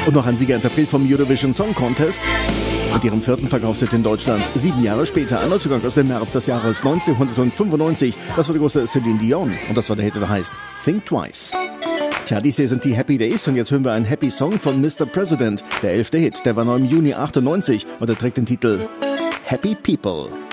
Und noch ein Siegerinterpret vom Eurovision Song Contest. Mit ihrem 4. Verkaufshit in Deutschland. 7 Jahre später, ein Neuzugang aus dem März des Jahres 1995. Das war die große Celine Dion. Und das war der Hit, der heißt Think Twice. Tja, dies hier sind die Happy Days und jetzt hören wir einen Happy Song von Mr. President. Der 11. Hit, der war noch im Juni 98 und er trägt den Titel Happy People.